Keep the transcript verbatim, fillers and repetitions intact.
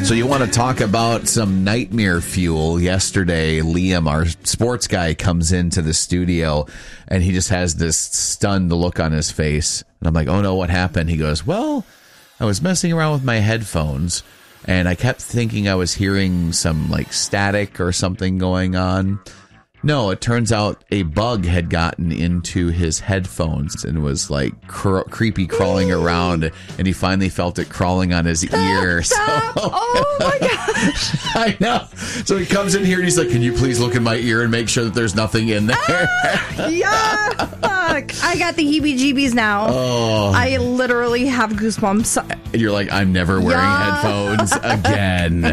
So you want to talk about some nightmare fuel? Yesterday, Liam, our sports guy, comes into the studio and he just has this stunned look on his face. And I'm like, oh no, what happened? He goes, well, I was messing around with my headphones and I kept thinking I was hearing some like static or something going on. No, it turns out a bug had gotten into his headphones and was like cr- creepy crawling around, and he finally felt it crawling on his ear. Stop. So, oh my gosh. I know. So he comes in here and he's like, can you please look in my ear and make sure that there's nothing in there? Ah, yeah. Fuck. I got the heebie-jeebies now. Oh. I literally have goosebumps. And you're like, I'm never wearing Yeah. headphones again.